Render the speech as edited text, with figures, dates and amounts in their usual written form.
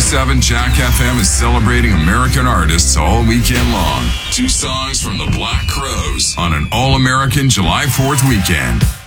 102.7 Jack FM is celebrating American artists all weekend long. 2 songs from the Black Crowes on an all-American July 4th weekend.